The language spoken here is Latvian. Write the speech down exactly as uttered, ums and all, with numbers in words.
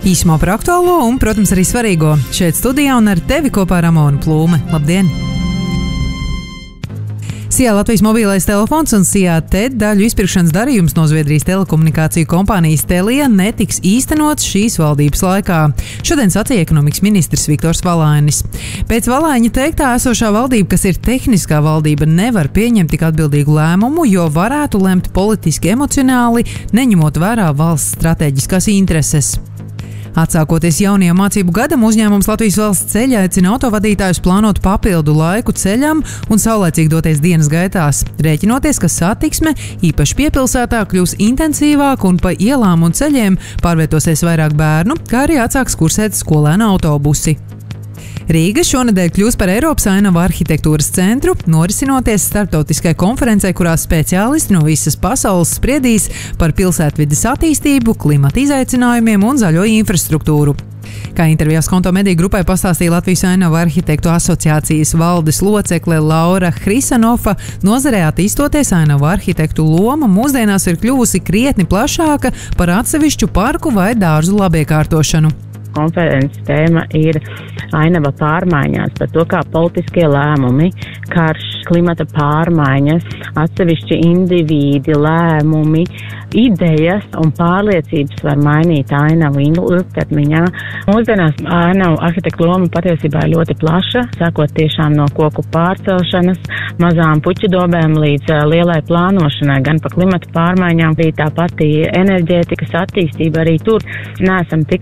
Īsumā par aktuālo un, protams, arī svarīgo. Šeit studijā un ar tevi kopā Ramona Plūme. Labdien! Sijā Latvijas mobilais telefons un Sijā T E D daļu izpirkšanas darījums no Zviedrijas telekomunikāciju kompānijas Telia netiks īstenots šīs valdības laikā. Šodien sacīja ekonomikas ministrs Viktors Valainis. Pēc Valaiņa teiktā, esošā valdība, kas ir tehniskā valdība, nevar pieņemt tik atbildīgu lēmumu, jo varētu lemt politiski emocionāli, neņemot vērā valsts strateģiskās intereses. Atsākoties jaunajam mācību gadam, uzņēmums Latvijas Valsts ceļi aicina autovadītājus plānot papildu laiku ceļam un saulēcīgi doties dienas gaitās, rēķinoties, ka satiksme, īpaši piepilsētā, kļūs intensīvāka un pa ielām un ceļiem pārvietosies vairāk bērnu, kā arī atsāks kursēt skolēnu autobusi. Rīga šonedēļ kļūs par Eiropas ainavu arhitektūras centru, norisinoties starptautiskai konferencei, kurā speciālisti no visas pasaules spriedīs par pilsētvides attīstību, klimata izaicinājumiem un zaļo infrastruktūru. Kā intervijā Skonto mediju grupai pastāstīja Latvijas ainavu arhitektu asociācijas valdes locekle Laura Hrisanova, nozarē attīstoties ainavu arhitektu loma mūsdienās ir kļuvusi krietni plašāka par atsevišķu parku vai dārzu labiekārtošanu. Konferences tēma ir ainava pārmaiņās, par to, kā politiskie lēmumi, karš, klimata pārmaiņas, atsevišķi indivīdi, lēmumi, idejas un pārliecības var mainīt ainavu ilgtermiņā. Mūsdienās ainavu arhitektu loma patiesībā ir ļoti plaša, sākot tiešām no koku pārcelšanas, mazām puķidobēm līdz uh, lielai plānošanai, gan pa klimata pārmaiņām, arī tā pati enerģētikas attīstība, arī tur neesam tik